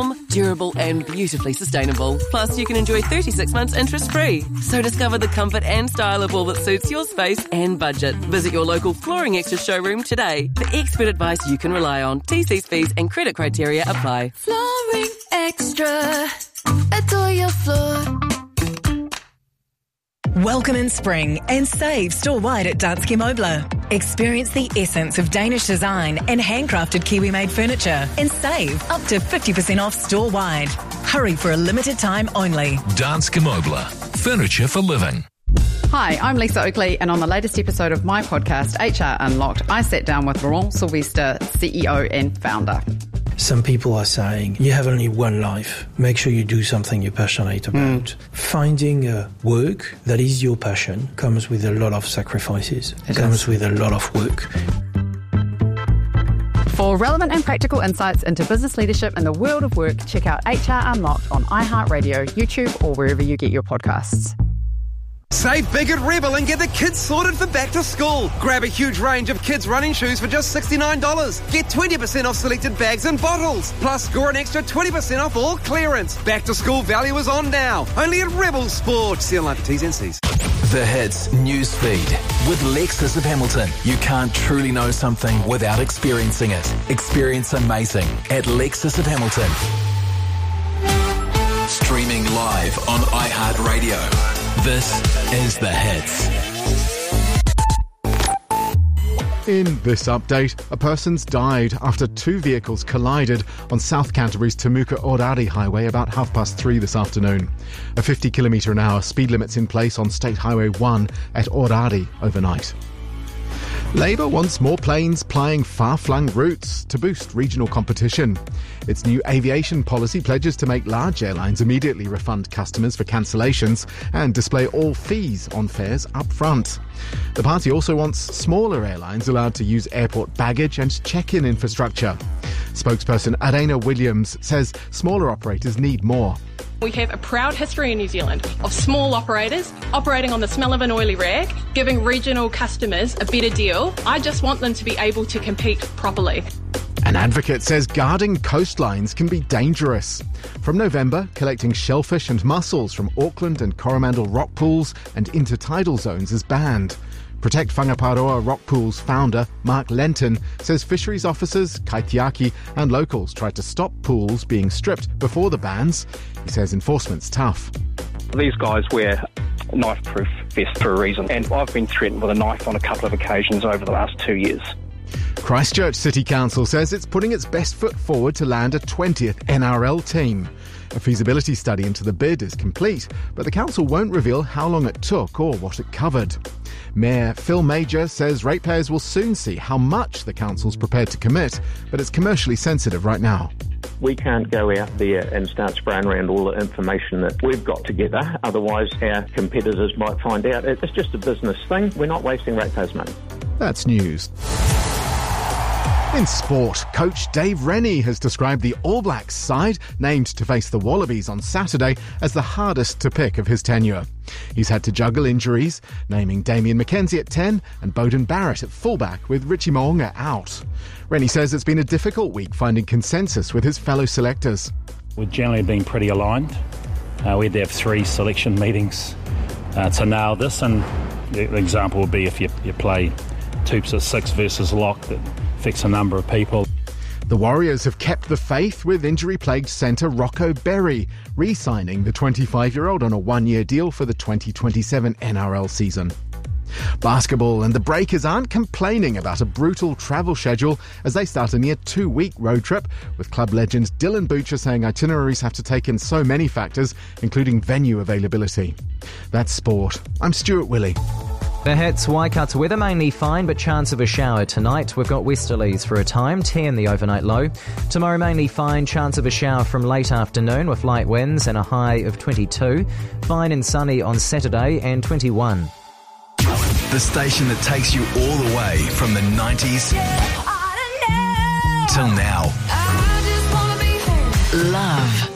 warm, durable and beautifully sustainable. Plus, you can enjoy 36 months interest-free. So discover the comfort and style of wool that suits your space and budget. Visit your local Flooring Extra showroom today for expert advice you can rely on. TC's fees and credit criteria apply. Flooring Extra. Adore your floor. Welcome in spring and save store-wide at Danske Møbler. Experience the essence of Danish design and handcrafted Kiwi-made furniture and save up to 50% off store-wide. Hurry for a limited time only. Danske Møbler. Furniture for living. Hi, I'm Lisa Oakley, and on the latest episode of my podcast, HR Unlocked, I sat down with Laurent Sylvester, CEO and founder. Some people are saying, you have only one life. Make sure you do something you're passionate about. Finding a work that is your passion comes with a lot of sacrifices. It comes with a lot of work. For relevant and practical insights into business leadership and the world of work, check out HR Unlocked on iHeartRadio, YouTube, or wherever you get your podcasts. Save big at Rebel and get the kids sorted for back to school. Grab a huge range of kids' running shoes for just $69. Get 20% off selected bags and bottles. Plus, score an extra 20% off all clearance. Back to school value is on now. Only at Rebel Sports. See online for T's and C's. The Hits News Feed. With Lexus of Hamilton, you can't truly know something without experiencing it. Experience amazing at Lexus of Hamilton. Streaming live on iHeartRadio. This is The Hits. In this update, a person's died after two vehicles collided on South Canterbury's Temuka-Orari Highway about 3:30 this afternoon. A 50 km/h speed limit's in place on State Highway 1 at Orari overnight. Labour wants more planes plying far-flung routes to boost regional competition. Its new aviation policy pledges to make large airlines immediately refund customers for cancellations and display all fees on fares up front. The party also wants smaller airlines allowed to use airport baggage and check-in infrastructure. Spokesperson Arena Williams says smaller operators need more. We have a proud history in New Zealand of small operators operating on the smell of an oily rag, giving regional customers a better deal. I just want them to be able to compete properly. An advocate says guarding coastlines can be dangerous. From November, collecting shellfish and mussels from Auckland and Coromandel rock pools and intertidal zones is banned. Protect Whangaparoa Rock Pool's founder, Mark Lenton, says fisheries officers, kaitiaki and locals tried to stop pools being stripped before the bans. He says enforcement's tough. These guys wear a knife-proof vest for a reason, and I've been threatened with a knife on a couple of occasions over the last 2 years. Christchurch City Council says it's putting its best foot forward to land a 20th NRL team. A feasibility study into the bid is complete, but the council won't reveal how long it took or what it covered. Mayor Phil Major says ratepayers will soon see how much the council's prepared to commit, but it's commercially sensitive right now. We can't go out there and start spraying around all the information that we've got together, otherwise our competitors might find out. It's just a business thing. We're not wasting ratepayers' money. That's news. In sport, coach Dave Rennie has described the All Blacks side, named to face the Wallabies on Saturday, as the hardest to pick of his tenure. He's had to juggle injuries, naming Damien McKenzie at 10 and Beauden Barrett at fullback with Richie Mo'unga out. Rennie says it's been a difficult week finding consensus with his fellow selectors. We've generally been pretty aligned. We had to have 3 selection meetings to nail this, and the example would be if you play 2-6 versus lock, that affects a number of people. The Warriors have kept the faith with injury-plagued centre Rocco Berry, re-signing the 25-year-old on a 1-year deal for the 2027 NRL season. Basketball, and the Breakers aren't complaining about a brutal travel schedule as they start a near 2-week road trip, with club legend Dylan Butcher saying itineraries have to take in so many factors, including venue availability. That's sport. I'm Stuart Willey. The Hits, Waikat's weather mainly fine, but chance of a shower tonight. We've got westerlies for a time, 10 the overnight low. Tomorrow mainly fine, chance of a shower from late afternoon with light winds and a high of 22. Fine and sunny on Saturday and 21. The station that takes you all the way from the 90s till now. Love